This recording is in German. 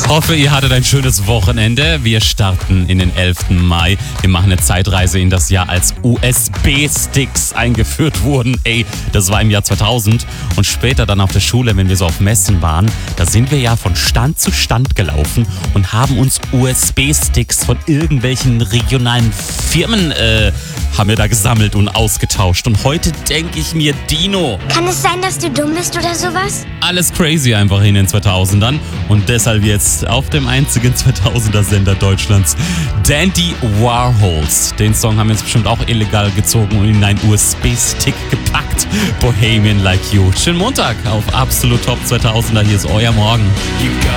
Hoffe, ihr hattet ein schönes Wochenende. Wir starten in den 11. Mai. Wir machen eine Zeitreise in das Jahr, als USB-Sticks eingeführt wurden. Ey, das war im Jahr 2000. Und später dann auf der Schule, wenn wir so auf Messen waren, da sind wir ja von Stand zu Stand gelaufen und haben uns USB-Sticks von irgendwelchen regionalen Firmen haben wir da gesammelt und ausgetauscht. Und heute denke ich mir, Dino, Kann es sein, dass du dumm bist oder sowas? alles crazy einfach in den 2000ern. Und deshalb jetzt auf dem einzigen 2000er-Sender Deutschlands Dandy Warhols. Den Song haben wir jetzt bestimmt auch illegal gezogen und in einen USB-Stick gepackt. Bohemian Like You. Schönen Montag auf Absolut Top 2000er. Hier ist euer Morgen.